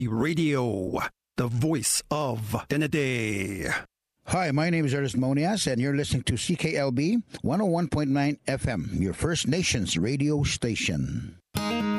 Radio, the voice of Trinidad. Hi, my name is Ernest Monias, and you're listening to CKLB 101.9 FM, your First Nations radio station.